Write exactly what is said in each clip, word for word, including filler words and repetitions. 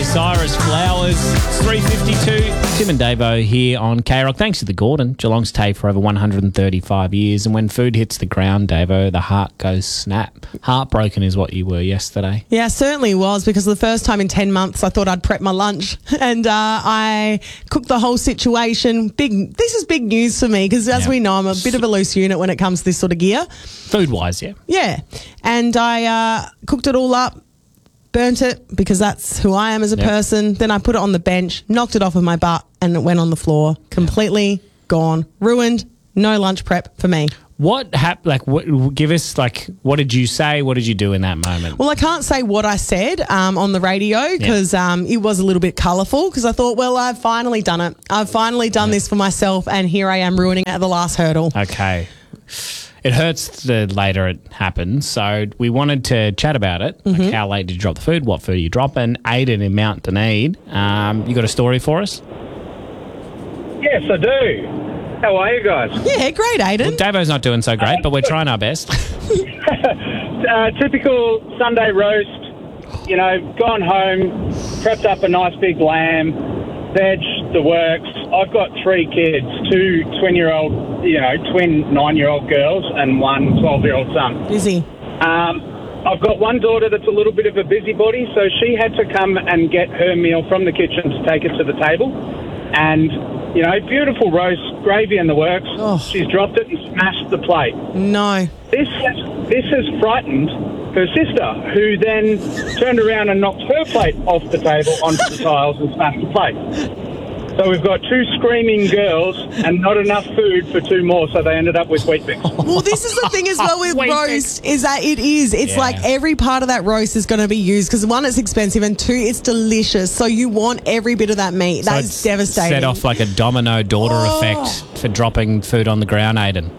Cyrus, Flowers. It's three fifty-two. Tim and Davo here on K-Rock. Thanks to the Gordon, Geelong's Tay for over one hundred thirty-five years. And when food hits the ground, Davo, the heart goes snap. Heartbroken is what you were yesterday. Yeah, certainly was, because the first time in ten months I thought I'd prep my lunch and uh, I cooked the whole situation. Big. This is big news for me because, as Yeah. we know, I'm a bit of a loose unit when it comes to this sort of gear. Food-wise, yeah. Yeah. And I uh, cooked it all up, burnt it because that's who I am as a Yep. person. Then I put it on the bench, knocked it off of my butt, and it went on the floor. Completely gone. Ruined. No lunch prep for me. What happened? Like, what, give us, like, what did you say? What did you do in that moment? Well, I can't say what I said um, on the radio because yeah. um, it was a little bit colourful because I thought, well, I've finally done it. I've finally done yeah. this for myself, and here I am ruining it at the last hurdle. Okay. It hurts the later it happens, so we wanted to chat about it. Mm-hmm. Like, how late did you drop the food? What food are you dropping? Aiden in Mount Dunedin. Um, you got a story for us? Yes, I do. How are you guys? Yeah, great, Aiden. Well, Davo's not doing so great, but we're trying our best. uh, typical Sunday roast. You know, gone home, prepped up a nice big lamb, veg, the works. I've got three kids, two twin-year-old, you know, twin nine-year-old girls and one twelve-year-old son. Busy. Um, I've got one daughter that's a little bit of a busybody, so she had to come and get her meal from the kitchen to take it to the table. And, you know, beautiful roast, gravy in the works. Oh. She's dropped it and smashed the plate. No. This this has frightened her sister, who then turned around and knocked her plate off the table onto the tiles and smashed the plate. So we've got two screaming girls and not enough food for two more, so they ended up with Weet-Bix. Well, this is the thing as well with roast, is that it is. It's Yeah. like every part of that roast is going to be used because, one, it's expensive, and two, it's delicious. So you want every bit of that meat. So That's it's devastating. Set off like a domino daughter Oh. effect for dropping food on the ground, Aiden.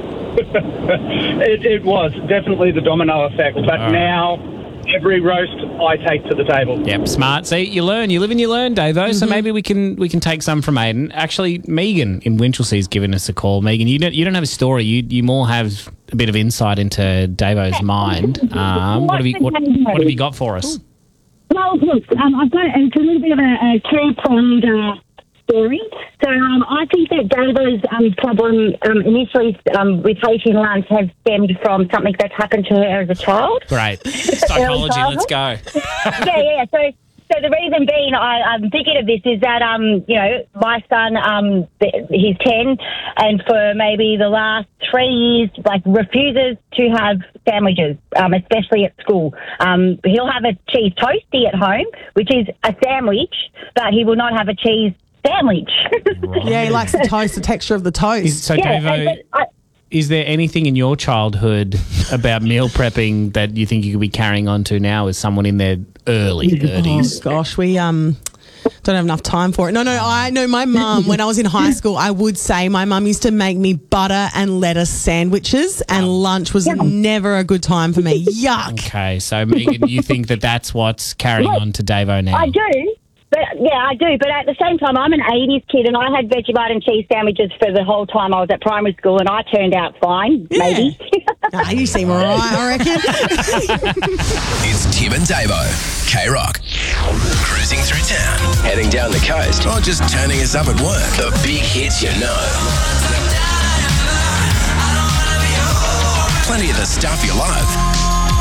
it, it was definitely the domino effect, but right. now every roast I take to the table. Yep, smart. See, you learn, you live and you learn, Davo. Mm-hmm. So maybe we can we can take some from Aiden. Actually, Megan in Winchelsea's given us a call. Megan, you don't you don't have a story. You you more have a bit of insight into Davo's mind. Um, what have you what, what have you got for us? Well, look, um, I've got it's a little bit of a, a two-pronged uh, story. So um, I think that Davo's um, problem um, initially um, with hating lunch has stemmed from something that's happened to her as a child. Great. Psychology, let's go. yeah, yeah. So, so the reason being, I, I'm thinking of this is that um, you know, my son, um, he's ten, and for maybe the last three years, like refuses to have sandwiches, um, especially at school. Um, he'll have a cheese toastie at home, which is a sandwich, but he will not have a cheese sandwich. Right. Yeah, he likes the toast, the texture of the toast. Is, so, yeah, Davo, and, but I, is there anything in your childhood about meal prepping that you think you could be carrying on to now as someone in their early thirties? Oh, gosh, we um don't have enough time for it. No, no, I know my mum, when I was in high school, I would say my mum used to make me butter and lettuce sandwiches, and lunch was never a good time for me. Yuck. Okay, so Megan, you think that that's what's carrying on to Davo now? I do. But, yeah, I do. But at the same time, I'm an eighties kid, and I had Vegemite and cheese sandwiches for the whole time I was at primary school, and I turned out fine, Yeah. maybe. Nah, you seem all right, I reckon. It's Tim and Davo, K-Rock. Cruising through town, heading down the coast, or just turning us up at work. The big hits you know. Plenty of the stuff you love.